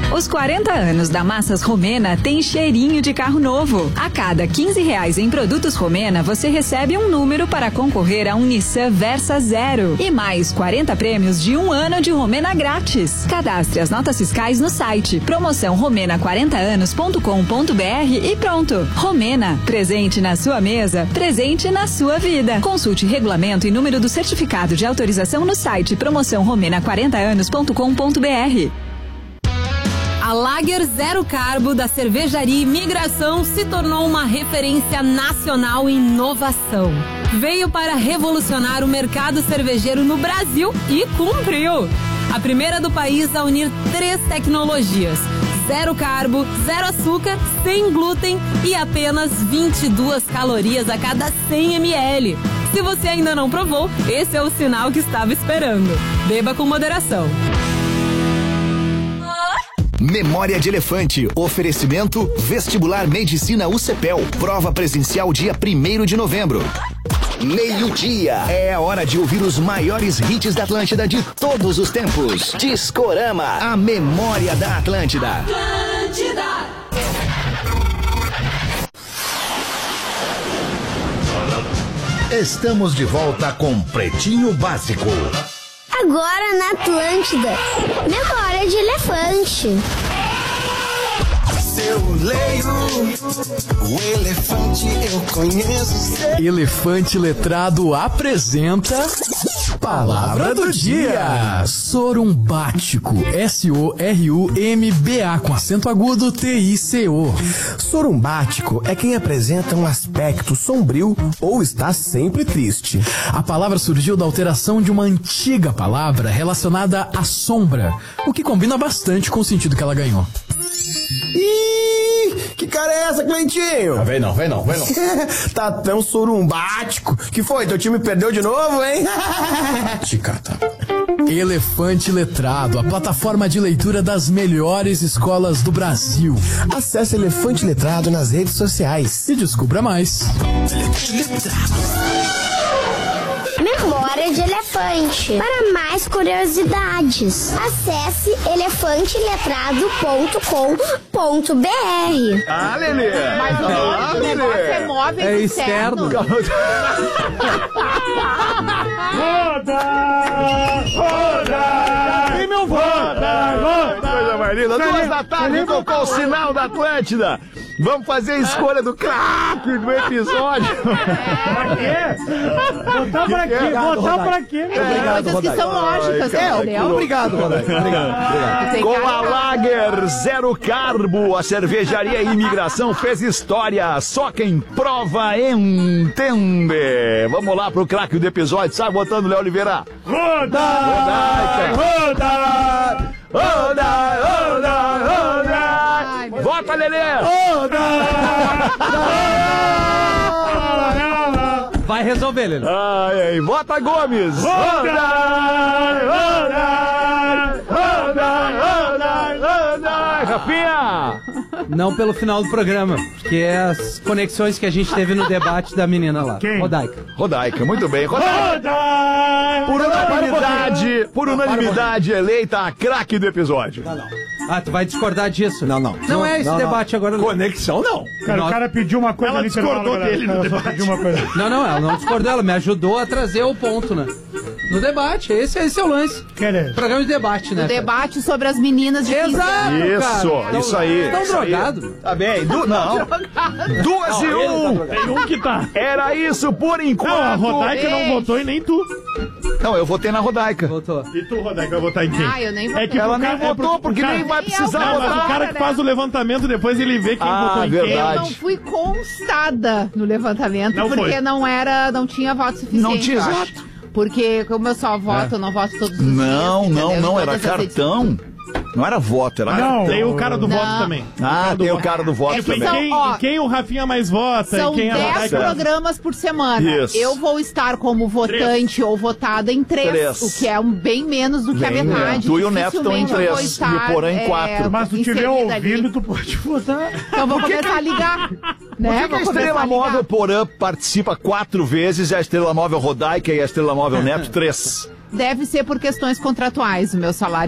Os 40 anos da Massas Romena tem cheirinho de carro novo. A cada R$15 em produtos Romena, você recebe um número para concorrer a um Nissan Versa Zero e mais 40 prêmios de 1 ano de Romena grátis. Cadastre as notas fiscais no site promoção romena40anos.com.br e pronto. Romena, presente na sua mesa, presente na sua vida. Consulte regulamento e número do certificado de autorização no site promoção romena40anos.com.br. A Lager Zero Carbo da Cervejaria Imigração se tornou uma referência nacional em inovação. Veio para revolucionar o mercado cervejeiro no Brasil e cumpriu. A primeira do país a unir 3 tecnologias: zero carbo, zero açúcar, sem glúten e apenas 22 calorias a cada 100 ml. Se você ainda não provou, esse é o sinal que estava esperando. Beba com moderação. Memória de Elefante. Oferecimento Vestibular Medicina UCPEL. Prova presencial dia 1º de novembro. Meio-dia. É a hora de ouvir os maiores hits da Atlântida de todos os tempos. Discorama, a memória da Atlântida. Atlântida. Estamos de volta com Pretinho Básico. Agora na Atlântida, memória de elefante. Eu leio o elefante, eu conheço. Elefante Letrado apresenta Palavra do Dia. Sorumbático. S-O-R-U-M-B-A com acento agudo T-I-C-O. Sorumbático é quem apresenta um aspecto sombrio ou está sempre triste. A palavra surgiu da alteração de uma antiga palavra relacionada à sombra, o que combina bastante com o sentido que ela ganhou. Ih, que cara é essa, Cleitinho? Vem não. Tá tão sorumbático. Que foi? Teu time perdeu de novo, hein? Ticata. Elefante Letrado, a plataforma de leitura das melhores escolas do Brasil. Acesse Elefante Letrado nas redes sociais e descubra mais. Memória de elefante. Para mais curiosidades, acesse elefanteletrado.com.br. Ah, Lelê! Mas o nome do negócio é móveis externos. Roda! Vem, meu roda! Coisa mais linda. 2 da tarde, tocou o sinal da Atlântida. Vamos fazer a escolha do craque do episódio. Pra quê? Botar pra quê? Botar pra quê? Coisas que são lógicas. Obrigado, Rodaica. Obrigado. Com a Lager Zero Carbo, a cervejaria Imigração fez história. Só quem prova entende. Vamos lá pro craque do episódio. Sai botando, Léo Oliveira. Roda! Vota, Lelê! Vai resolver, Lelê. Ai, vota, Gomes! Rafinha! Não pelo final do programa, porque é as conexões que a gente teve no debate da menina lá. Quem? Rodaica, muito bem. Por unanimidade eleita a craque do episódio. Não. Ah, tu vai discordar disso? Não. Não é esse debate agora. Conexão, não. Cara, o cara pediu uma coisa. Ela discordou dele no debate. Não, ela não discordou, ela me ajudou a trazer o ponto, né? No debate, esse é o lance. Programa de debate, né? O debate sobre as meninas de 15 anos. Isso aí. Estão drogados? Tá bem. Não. 2-1. Tem um que tá. Era isso por enquanto. Não, a Rodaica não votou e nem tu. Não, eu votei na Rodaica. Votou. E tu, Rodaica, vai votar em quem? Ah, eu nem votei. É que ela nem votou porque nem vai precisar votar. Mas o cara que faz o levantamento, depois ele vê quem votou em quem. Eu não fui constada no levantamento porque não tinha voto suficiente. Não tinha exato. Porque como eu só voto, eu não voto todos os dias. Não, era cartão. Não era voto, era cartão. Tem o cara do voto também. Tem o cara do voto também. Quem o Rafinha mais vota? São quem 10 programas por semana. Isso. Eu vou estar como votante ou votada em 3, o que é bem menos do que a metade. Tu e o Neto estão em 3 e o Porã em 4. Mas se tu estiver ouvindo, tu pode votar. Então vou começar a ligar. Por que a Estrela Móvel Porã participa 4 vezes e a Estrela Móvel Rodaica e a Estrela Móvel Neto 3? Deve ser por questões contratuais o meu salário.